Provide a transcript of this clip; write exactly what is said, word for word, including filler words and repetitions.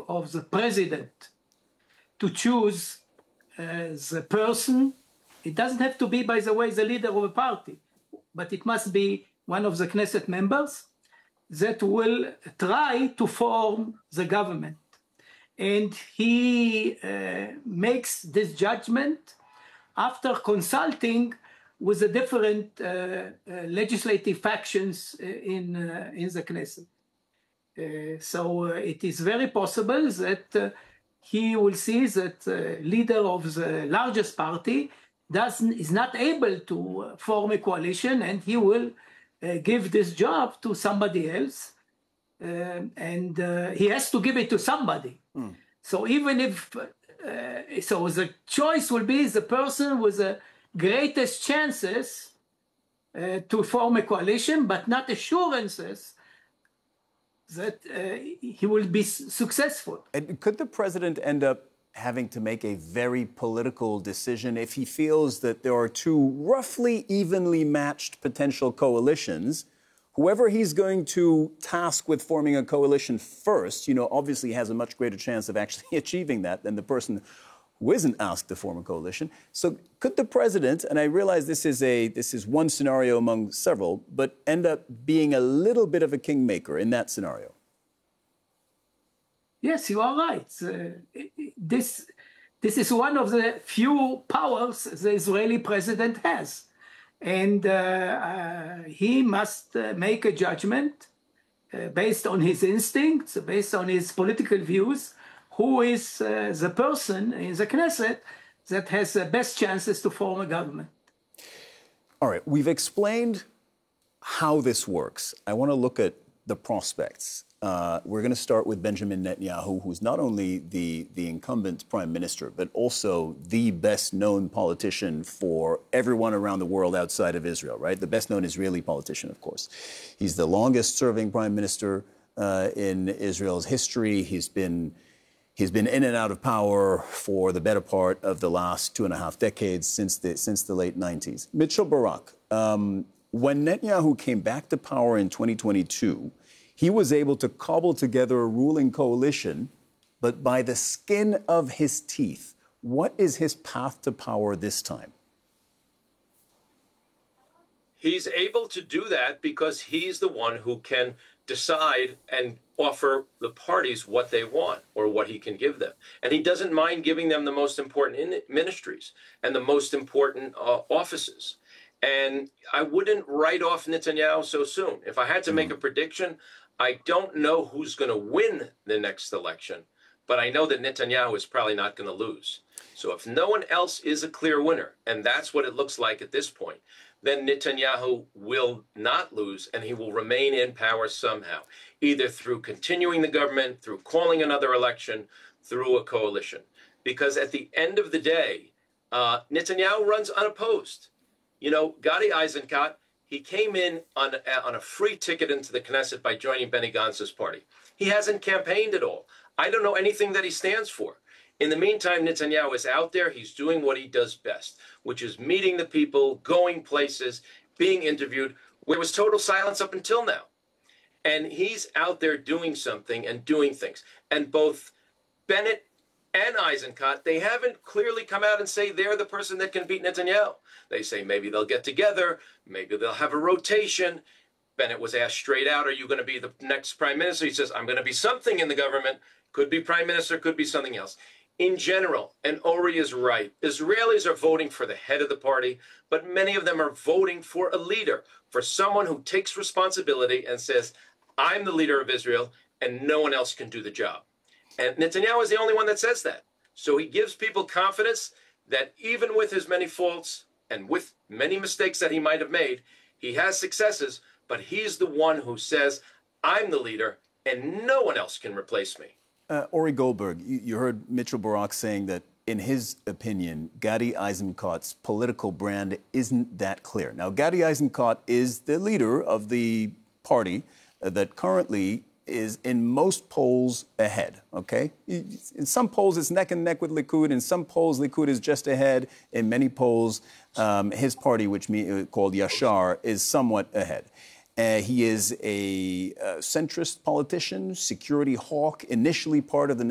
of the president to choose uh, the person. It doesn't have to be, by the way, the leader of a party, but it must be one of the Knesset members that will try to form the government. And he uh, makes this judgment after consulting with the different uh, uh, legislative factions in, uh, in the Knesset. Uh, so uh, it is very possible that uh, he will see that the uh, leader of the largest party doesn't, is not able to form a coalition, and he will uh, give this job to somebody else. Uh, and uh, he has to give it to somebody. Mm. So even if, uh, so the choice will be the person with the greatest chances uh, to form a coalition, but not assurances that uh, he will be successful. And could the president end up having to make a very political decision if he feels that there are two roughly evenly matched potential coalitions? Whoever he's going to task with forming a coalition first, you know, obviously has a much greater chance of actually achieving that than the person who isn't asked to form a coalition. So could the president, and I realize this is a this is one scenario among several, but end up being a little bit of a kingmaker in that scenario? Yes, you are right. Uh, this this is one of the few powers the Israeli president has. And uh, uh, he must uh, make a judgment uh, based on his instincts, based on his political views, who is uh, the person in the Knesset that has the best chances to form a government. All right, we've explained how this works. I want to look at the prospects. Uh, we're going to start with Benjamin Netanyahu, who's not only the, the incumbent prime minister, but also the best-known politician for everyone around the world outside of Israel, right? The best-known Israeli politician, of course. He's the longest-serving prime minister uh, in Israel's history. He's been, he's been in and out of power for the better part of the last two and a half decades, since the, since the late nineties. Mitchell Barak, um, when Netanyahu came back to power in twenty twenty-two, he was able to cobble together a ruling coalition, but by the skin of his teeth. What is his path to power this time? He's able to do that because he's the one who can decide and offer the parties what they want or what he can give them. And he doesn't mind giving them the most important ministries and the most important uh, offices. And I wouldn't write off Netanyahu so soon. If I had to make a prediction, I don't know who's going to win the next election, but I know that Netanyahu is probably not going to lose. So if no one else is a clear winner, and that's what it looks like at this point, then Netanyahu will not lose and he will remain in power somehow, either through continuing the government, through calling another election, through a coalition. Because at the end of the day, uh, Netanyahu runs unopposed. You know, Gadi Eisenkot, he came in on a, on a free ticket into the Knesset by joining Benny Gantz's party. He hasn't campaigned at all. I don't know anything that he stands for. In the meantime, Netanyahu is out there. He's doing what he does best, which is meeting the people, going places, being interviewed. There was total silence up until now. And he's out there doing something and doing things. And both Bennett and Eisenkot, they haven't clearly come out and say they're the person that can beat Netanyahu. They say maybe they'll get together, maybe they'll have a rotation. Bennett was asked straight out, are you going to be the next prime minister? He says, I'm going to be something in the government. Could be prime minister, could be something else. In general, and Ori is right, Israelis are voting for the head of the party, but many of them are voting for a leader, for someone who takes responsibility and says, I'm the leader of Israel, and no one else can do the job. And Netanyahu is the only one that says that. So he gives people confidence that even with his many faults and with many mistakes that he might have made, he has successes, but he's the one who says, I'm the leader and no one else can replace me. Uh, Ori Goldberg, you, you heard Mitchell Barak saying that, in his opinion, Gadi Eisenkot's political brand isn't that clear. Now, Gadi Eisenkot is the leader of the party uh, that currently is in most polls ahead, okay? In some polls, it's neck and neck with Likud. In some polls, Likud is just ahead. In many polls, um, his party, which me, uh, called Yashar, is somewhat ahead. Uh, he is a uh, centrist politician, security hawk, initially part of the